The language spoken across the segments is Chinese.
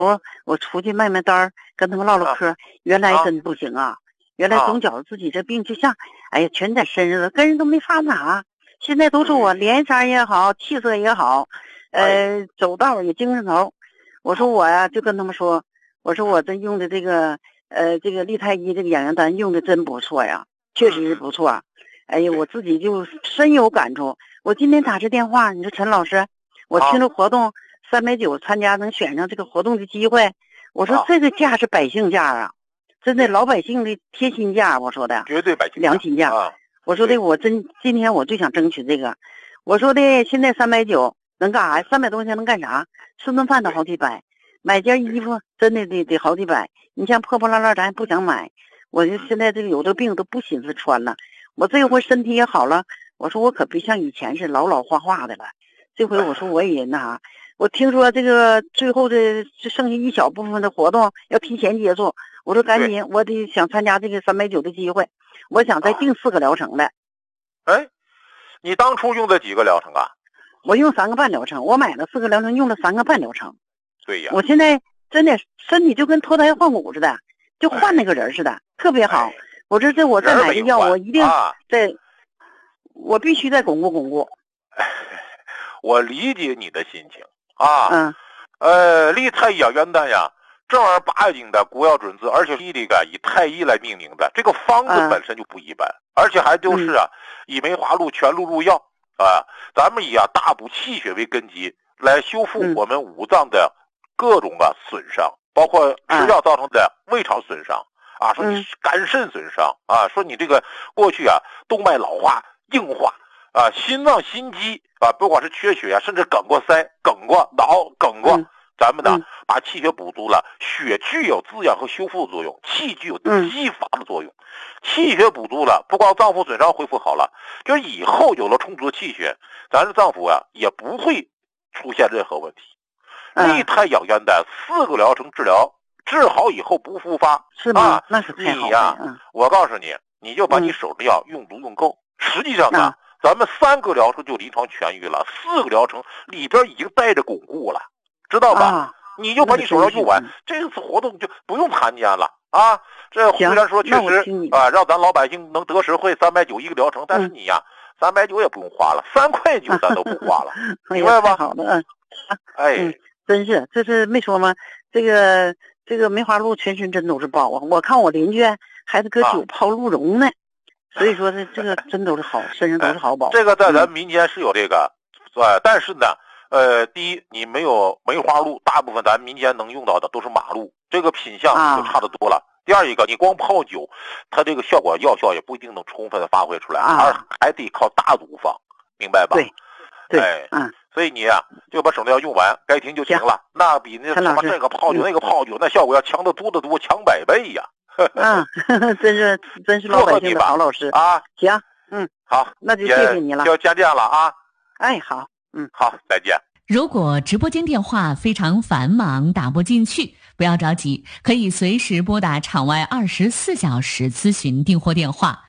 我出去卖卖单儿，跟他们唠唠嗑，原来真不行啊！原来总觉得自己这病就像，哎呀，全在身上了，跟人都没法拿。现在都说我脸色也好，气色也好，走道也精神头。我说我呀，就跟他们说，我说我这用的这个利泰医这个养元丹用的真不错呀，确实是不错。哎呀，我自己就深有感触。我今天打这电话，你说陈老师，我听着活动390参加能选上这个活动的机会，我说这个价是百姓价啊，真的老百姓的贴心价，我说的绝对百姓良心价。我说的我今天我最想争取这个。我说的现在390能干啥呀？300多块钱能干啥？吃顿饭都好几百，买件衣服真的得好几百。你像破破烂烂咱也不想买，我就现在这个有的病都不寻思穿了。我这回身体也好了，我说我可别像以前是老化的了。这回我说我也那啥，我听说这个最后的剩下一小部分的活动要提前结束，我说赶紧，我得想参加这个390的机会，我想再订4个疗程的。 哎，你当初用的几个疗程啊？ 我用3个半疗程，我买了4个疗程，用了3个半疗程。 对呀， 我现在真的身体就跟脱胎换骨似的，就换那个人似的，特别好。我这我再买个药，我一定我必须再巩固。 我理解你的心情啊。利泰养元丹呀，正儿八经的国药准字，而且是这个以太医来命名的，这个方子本身就不一般，而且还就是以梅花鹿全鹿入药啊，咱们以大补气血为根基，来修复我们五脏的各种损伤，包括吃药造成的胃肠损伤啊，说你肝肾损伤啊，说你这个过去动脉老化硬化啊，心脏心肌啊，不管是缺血甚至梗过腮、梗过脑、梗过，咱们呢把气血补足了，血具有滋养和修复的作用，气具有激发的作用，气血补足了，不光脏腑损伤恢复好了，就是以后有了充足的气血，咱的脏腑也不会出现任何问题。利泰养元丹4个疗程治疗，治好以后不复发， 是吗？那是太好了。 我告诉你，你就把你手的药用足用够。实际上呢，咱们3个疗程就临床痊愈了，4个疗程里边已经带着巩固了，知道吧？你就把你手上用完，这次活动就不用参加了啊。这虽然说确实让咱老百姓能得实惠，390一个疗程，但是你390也不用花了，3块9咱都不花了，明白吧？ 好的，真是，这是没说吗？这个梅花鹿全身真都是宝啊！我看我邻居还是搁酒泡鹿茸呢，所以说这个真都是好，身上都是好宝。 这个在咱民间是有这个，但是呢，第一你没有梅花鹿，大部分咱民间能用到的都是马鹿，这个品相就差得多了。第二一个，你光泡酒，它这个药效也不一定能充分的发挥出来，而还得靠大组方，明白吧？ 对， 所以你就把省料用完，该停就停了。那比那什么这个泡酒那个泡酒，那效果要强得多得多，强100倍呀！ 真是老百姓的好老师啊！ 行， 好， 那就谢谢你了， 就见了啊！ 好， 好，再见。 如果直播间电话非常繁忙打不进去，不要着急，可以随时拨打场外24小时咨询订货电话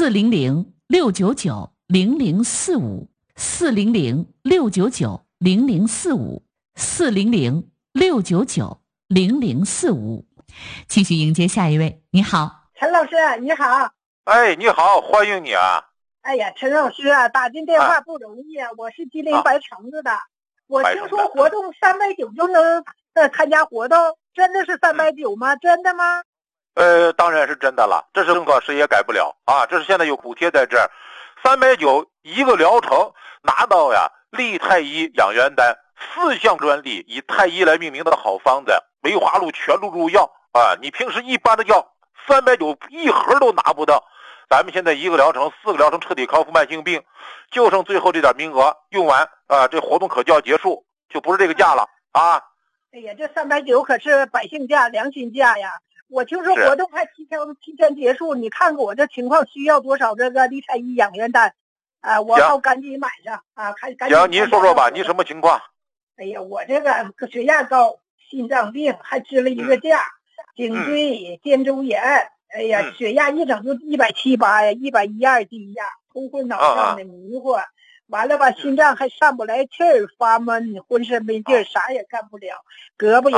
400-699-0045。400-699-0045，400-699-0045。继续迎接下一位。你好， 陈老师，你好。 哎，你好，欢迎你啊。 哎呀，陈老师打进电话不容易我是吉林白城子的。我听说活动390就能参加活动，真的是390吗？真的吗？ 当然是真的了，这是政策谁也改不了啊，这是现在有补贴在这儿。390一个疗程拿到利太医养元丹4项专利，以太医来命名的好方子，梅花鹿全鹿入药啊！你平时一般的药390一盒都拿不到，咱们现在1个疗程4个疗程彻底康复慢性病，就剩最后这点名额，用完这活动可就要结束，就不是这个价了啊！ 哎呀，这390可是百姓价、良心价呀！我听说活动还提前结束，你看看我这情况需要多少这个利太医养元丹我好赶紧买上赶紧。 行，您说说吧，您什么情况？ 哎呀，我这个血压高，心脏病，还支了一个架，颈椎肩周炎，哎呀，血压一整就170、180呀，112低压，头昏脑胀的迷糊，完了吧，心脏还上不来气儿，发闷，浑身没劲儿，啥也干不了，胳膊也